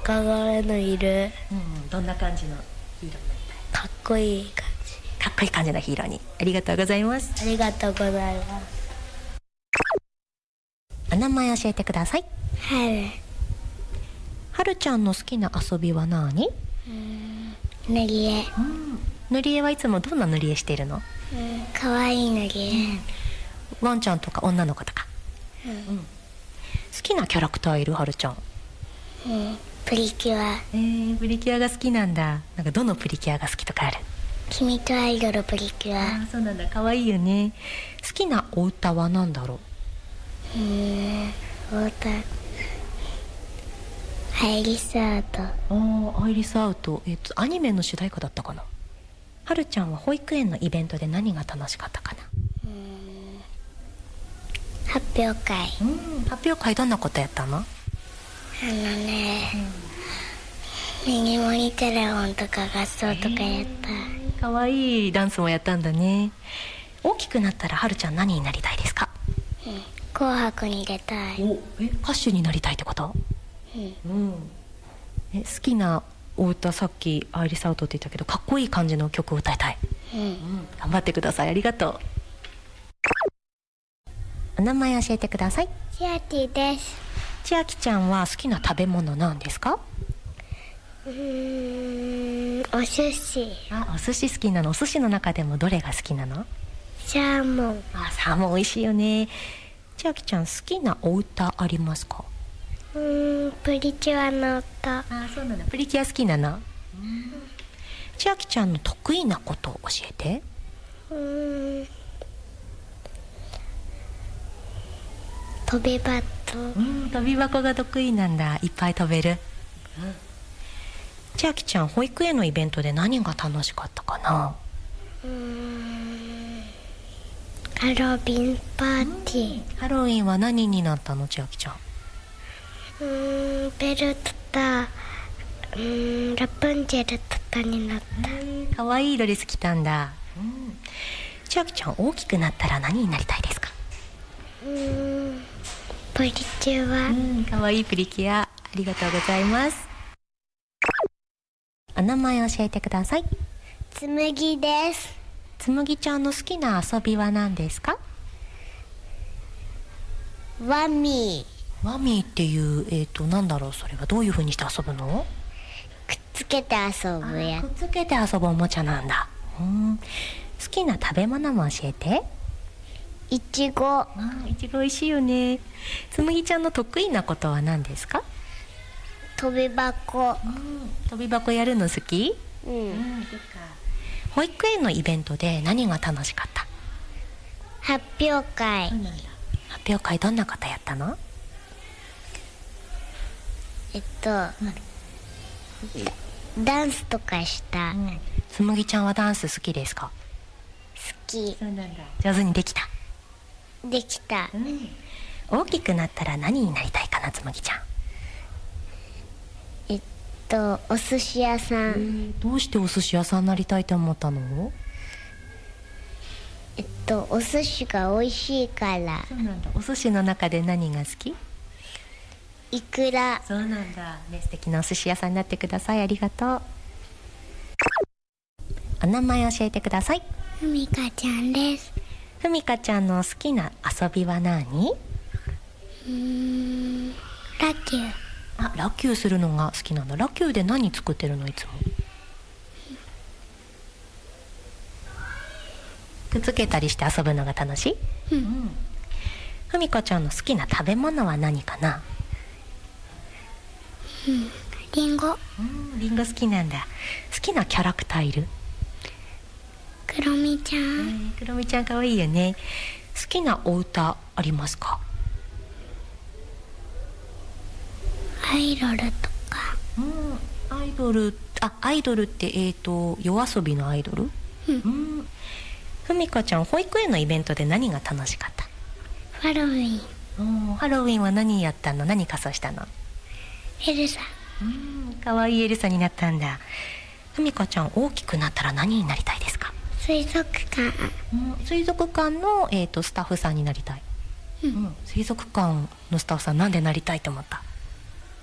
赤髪のいる。 どんな感じのヒーローになりたい？ かっこいい感じ。 かっこいい感じのヒーローに。ありがとうございます。 ありがとうございます。 お名前教えてください。はるちゃんの好きな遊びは何？ 塗り絵。 塗り絵はいつもどんな塗り絵してるの？ かわいい塗り絵。 ワンちゃんとか女の子とか。好きなキャラクターいる？はるちゃん。 プリキュア。 プリキュアが好きなんだ。なんかどのプリキュアが好きとかある？ 君とアイドルプリキュア。 そうなんだ。可愛いよね。好きなお歌は何だろう？ お歌。アイリスアウト。 アイリスアウト。アニメの主題歌だったかな。はるちゃんは保育園のイベントで何が楽しかったかな？ 発表会。 発表会どんなことやったの？ ミニモニテレフォンとか合奏とかやった。 かわいいダンスもやったんだね。大きくなったらはるちゃん何になりたいですか？ 紅白に出たい。 歌手になりたいってこと？好きなお歌、さっきアイリスアウトって言ったけど、かっこいい感じの曲を歌いたい。頑張ってください。ありがとう。お名前教えてください。 千秋です。 千秋ちゃんは好きな食べ物なんですか？ お寿司。 お寿司好きなの。お寿司の中でもどれが好きなの？ サーモン。 サーモン美味しいよね。千秋ちゃん好きなお歌ありますか？ プリキュアの歌。 そうなんだ。プリキュア好きなの？千秋ちゃんの得意なことを教えて。 飛び箱。 飛び箱が得意なんだ。いっぱい飛べる。千秋ちゃん、保育園のイベントで何が楽しかったかな？ ハロウィンパーティー。 ハロウィンは何になったの？千秋ちゃん。 ベルトとラプンツェルとタになった。 かわいいドレス着たんだ。千秋ちゃん、大きくなったら何になりたいですか？ プリキュア。かわいいプリキュア。ありがとうございます。お名前教えてください。 つむぎです。 つむぎちゃんの好きな遊びは何ですか？ ワミー。 ワミーっていうなんだろう、それはどういう風にして遊ぶの？ くっつけて遊ぶやつ。 くっつけて遊ぶおもちゃなんだ。好きな食べ物も教えて。 いちご。 いちご美味しいよね。つむぎちゃんの得意なことは何ですか？ 飛び箱。 飛び箱やるの好き？そっか。保育園のイベントで何が楽しかった？ 発表会。 発表会どんなことやったの？ ダンスとかした。 つむぎちゃんはダンス好きですか？ 好き。 そうなんだ。上手にできた？ できた。 大きくなったら何になりたいかな、つむぎちゃん。 お寿司屋さん。 どうしてお寿司屋さんになりたいと思ったの？ お寿司が美味しいから。 そうなんだ。お寿司の中で何が好き？ いくら。 そうなんだね。素敵なお寿司屋さんになってください。ありがとう。お名前教えてください。 ふみかちゃんです。 ふみかちゃんの好きな遊びは何？ ラキュー。 ラキューするのが好きなんだ。ラキューで何作ってるの？いつもくっつけたりして遊ぶのが楽しい？ふみかちゃんの好きな食べ物は何かな？ リンゴ。 リンゴ好きなんだ。好きなキャラクターいる？ クロミちゃん。 クロミちゃんかわいいよね。好きなお歌ありますか？ アイドルとか。 アイドル。アイドルって夜遊びのアイドル？ふみかちゃん、保育園のイベントで何が楽しかった？ ハロウィン。 ハロウィンは何やったの？何仮装したの？ エルサ。 かわいいエルサになったんだ。ふみかちゃん、大きくなったら何になりたいですか？ 水族館。 水族館の、スタッフさんになりたい。水族館のスタッフさん、なんでなりたいと思った？